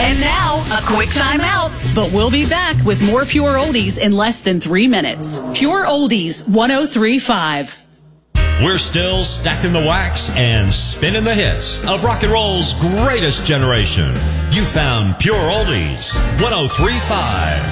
And now, a quick time out. But we'll be back with more Pure Oldies in less than 3 minutes. Pure Oldies 103.5. We're still stacking the wax and spinning the hits of rock and roll's greatest generation. You found Pure Oldies 103.5.